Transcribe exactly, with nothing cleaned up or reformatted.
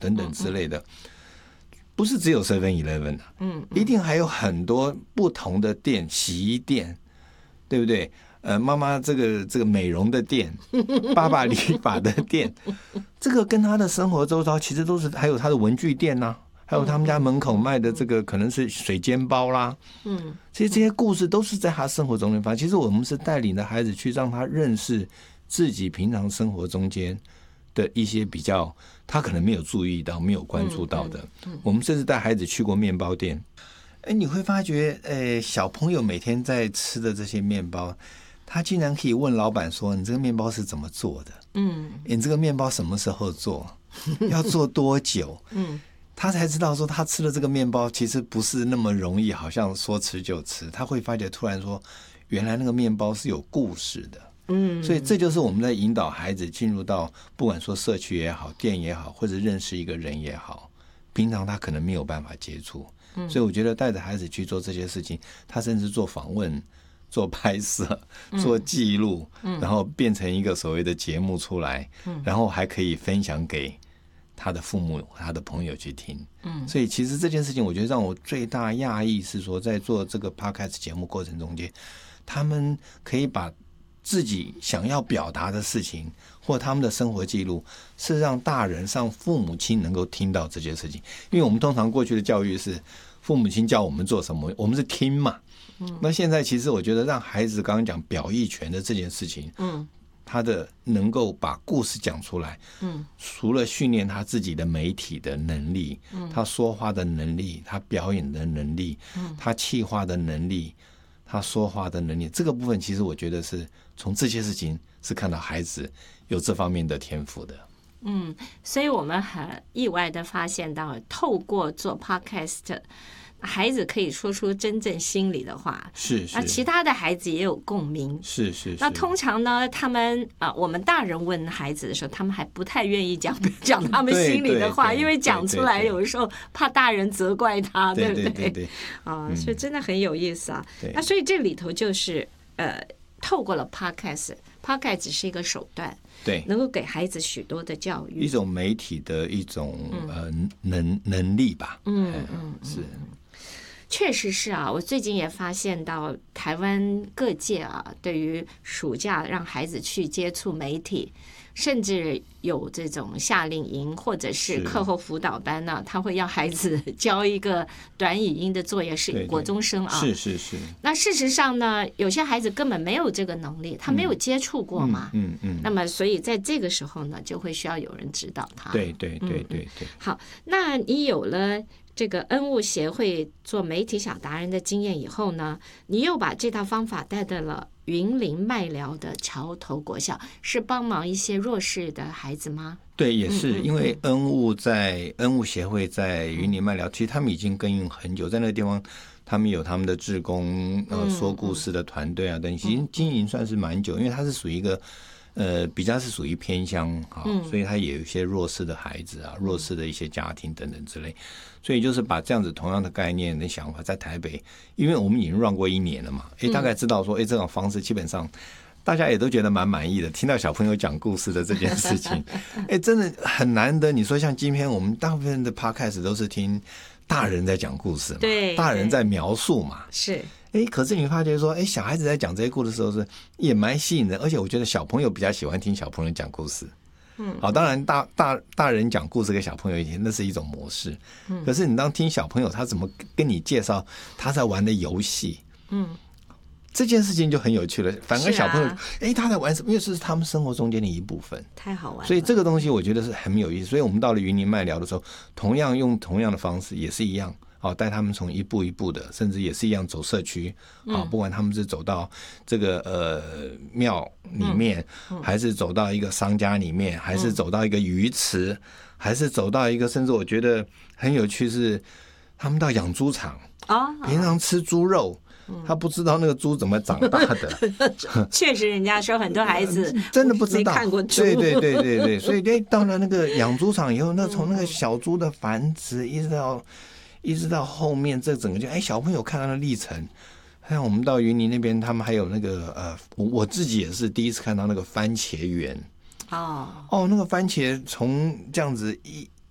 等等之类的，嗯嗯，不是只有 seven eleven 啊，嗯，一定还有很多不同的店，洗衣店，对不对？呃，妈妈这个这个美容的店，爸爸理发的店，这个跟他的生活周遭其实都是，还有他的文具店呐、啊，还有他们家门口卖的这个可能是水煎包啦，嗯，其实这些故事都是在他生活中间发生。其实我们是带领的孩子去让他认识自己平常生活中间的一些比较他可能没有注意到、没有关注到的。我们甚至带孩子去过面包店，哎，你会发觉，哎，小朋友每天在吃的这些面包，他竟然可以问老板说：“你这个面包是怎么做的？嗯，你这个面包什么时候做？要做多久？”嗯，他才知道说他吃的这个面包其实不是那么容易，好像说吃就吃。他会发觉突然说，原来那个面包是有故事的。嗯，所以这就是我们在引导孩子进入到不管说社区也好、店也好，或者认识一个人也好，平常他可能没有办法接触。嗯，所以我觉得带着孩子去做这些事情，他甚至做访问、做拍摄、做记录，嗯，然后变成一个所谓的节目出来，嗯，然后还可以分享给他的父母、他的朋友去听。嗯，所以其实这件事情，我觉得让我最大讶异是说，在做这个 podcast 节目过程中间，他们可以把自己想要表达的事情或他们的生活记录，是让大人、让父母亲能够听到这件事情。因为我们通常过去的教育是父母亲叫我们做什么，我们是听嘛。嗯，那现在其实我觉得让孩子刚刚讲表意权的这件事情，嗯，他的能够把故事讲出来，嗯，除了训练他自己的媒体的能力，嗯，他说话的能力，他表演的能力，嗯，他企划的能力，他说话的能力，这个部分其实我觉得是从这些事情是看到孩子有这方面的天赋的。 嗯，所以我们很意外的发现到，透过做 podcast， 孩子可以说出真正心里的话， 是是， 那其他的孩子也有共鸣， 是是是。 那通常呢，他们啊，我们大人问孩子的时候，他们还不太愿意讲讲他们心里的话，因为讲出来有的时候怕大人责怪他， 对不对？ 对对对， 啊，所以真的很有意思啊。那所以这里头就是呃，透过了 podcast，podcast 只是一个手段。 对， 能够给孩子许多的教育， 一种媒体的一种、嗯、呃能能力吧。 嗯嗯， 是， 确实是啊。我最近也发现到台湾各界啊，对于暑假让孩子去接触媒体，甚至有这种夏令营或者是课后辅导班呢、啊，他会要孩子交一个短语音的作业，是国中生啊。 是是是。 那事实上呢，有些孩子根本没有这个能力，他没有接触过嘛。 嗯 嗯, 嗯。 那么，所以在这个时候呢，就会需要有人指导他。 对对对对对。 嗯、好，那你有了这个恩物协会做媒体小达人的经验以后呢，你又把这套方法带到了云林麦寮的桥头国小，是帮忙一些弱势的孩子吗？ 对，也是因为恩物在恩物协会在云林麦寮，其实他们已经耕耘很久，在那个地方他们有他们的志工呃说故事的团队啊等，其实经营算是蛮久，因为它是属于一个呃比较是属于偏乡哈、哦，所以它也有一些弱势的孩子啊、弱势的一些家庭等等之类，所以就是把这样子同样的概念的想法在台北，因为我们已经 run 过一年了嘛，哎，大概知道说，哎，这种方式基本上大家也都觉得蛮满意的。听到小朋友讲故事的这件事情，哎，真的很难得。你说像今天我们大部分的 podcast 都是听大人在讲故事嘛， 对， 大人在描述嘛， 是。 哎，可是你发觉说，哎，小孩子在讲这些故事的时候是也蛮吸引人，而且我觉得小朋友比较喜欢听小朋友讲故事。嗯，好，当然大大大人讲故事给小朋友一听，那是一种模式。嗯，可是你当听小朋友他怎么跟你介绍他在玩的游戏，嗯，这件事情就很有趣了。反而小朋友，哎、啊，他在玩什么？因为是他们生活中间的一部分， 太好玩了。 所以这个东西我觉得是很有意思。所以我们到了云林麦寮的时候，同样用同样的方式，也是一样。哦，带他们从一步一步的，甚至也是一样走社区啊、哦，不管他们是走到这个呃庙里面、嗯嗯，还是走到一个商家里面，还是走到一个鱼池、嗯，还是走到一个，甚至我觉得很有趣是，他们到养猪场啊，平常吃猪肉。他不知道那个猪怎么长大的， 确实，人家说很多孩子真的不知道， 没看过猪。 对对对对对，所以到了那个养猪场以后，那从那个小猪的繁殖一直到。一直到后面，这整个就哎，小朋友看到的历程。像我们到云林那边，他们还有那个呃，我我自己也是第一次看到那个番茄园。哦哦，那个番茄从这样子一